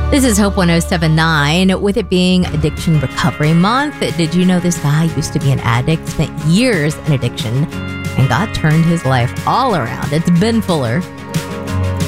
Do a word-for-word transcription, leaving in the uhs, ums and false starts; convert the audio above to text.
This is Hope one oh seven point nine. With it being Addiction Recovery Month, did you know this guy used to be an addict, spent years in addiction, and God turned his life all around? It's Ben Fuller.